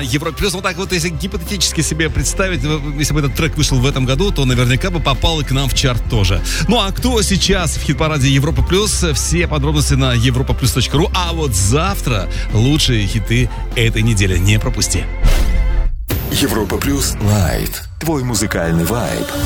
Европе Плюс. Вот так вот, если гипотетически себе представить, если бы этот трек вышел в этом году, то наверняка бы попал и к нам в чарт тоже. Ну а кто сейчас в хит-параде Европа Плюс? Все подробности на europaplus.ru. А вот завтра лучшие хиты этой недели. Не пропусти. Европа Плюс Лайв. Твой музыкальный вайб.